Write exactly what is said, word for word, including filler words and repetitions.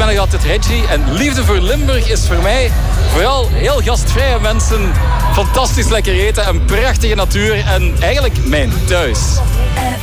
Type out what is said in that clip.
nog altijd Reggie. En liefde voor Limburg is voor mij vooral heel gastvrije mensen, fantastisch lekker eten en prachtige natuur en eigenlijk mijn thuis.